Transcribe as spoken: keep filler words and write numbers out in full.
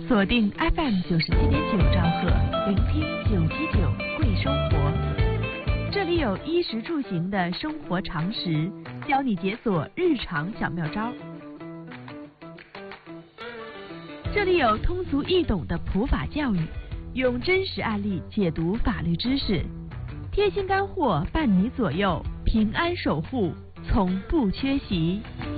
锁定 F M 九十七点九兆赫，聆听九七九贵生活。这里有衣食住行的生活常识，教你解锁日常小妙招。这里有通俗易懂的普法教育，用真实案例解读法律知识，贴心干货伴你左右，平安守护从不缺席。